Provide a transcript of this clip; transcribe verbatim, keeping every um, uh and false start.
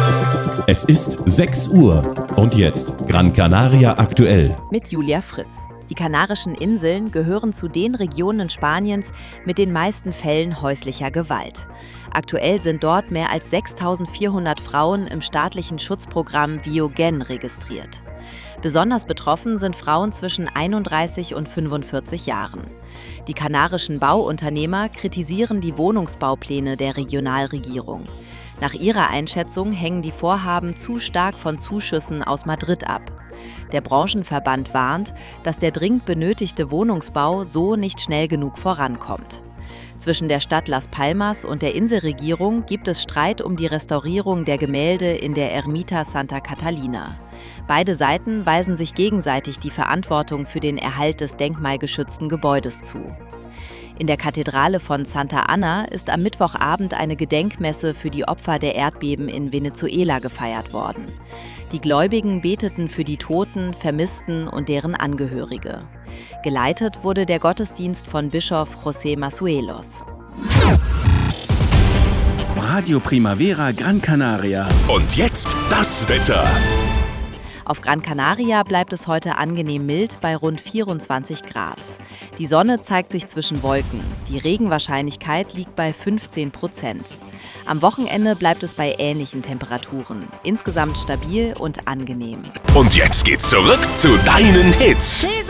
Es ist sechs Uhr und jetzt Gran Canaria aktuell. Mit Julia Fritz. Die Kanarischen Inseln gehören zu den Regionen Spaniens mit den meisten Fällen häuslicher Gewalt. Aktuell sind dort mehr als sechstausendvierhundert Frauen im staatlichen Schutzprogramm Viogen registriert. Besonders betroffen sind Frauen zwischen einunddreißig und fünfundvierzig Jahren. Die kanarischen Bauunternehmer kritisieren die Wohnungsbaupläne der Regionalregierung. Nach ihrer Einschätzung hängen die Vorhaben zu stark von Zuschüssen aus Madrid ab. Der Branchenverband warnt, dass der dringend benötigte Wohnungsbau so nicht schnell genug vorankommt. Zwischen der Stadt Las Palmas und der Inselregierung gibt es Streit um die Restaurierung der Gemälde in der Ermita Santa Catalina. Beide Seiten weisen sich gegenseitig die Verantwortung für den Erhalt des denkmalgeschützten Gebäudes zu. In der Kathedrale von Santa Ana ist am Mittwochabend eine Gedenkmesse für die Opfer der Erdbeben in Venezuela gefeiert worden. Die Gläubigen beteten für die Toten, Vermissten und deren Angehörige. Geleitet wurde der Gottesdienst von Bischof José Masuelos. Radio Primavera Gran Canaria. Und jetzt das Wetter. Auf Gran Canaria bleibt es heute angenehm mild bei rund vierundzwanzig Grad. Die Sonne zeigt sich zwischen Wolken. Die Regenwahrscheinlichkeit liegt bei fünfzehn Prozent. Am Wochenende bleibt es bei ähnlichen Temperaturen. Insgesamt stabil und angenehm. Und jetzt geht's zurück zu deinen Hits.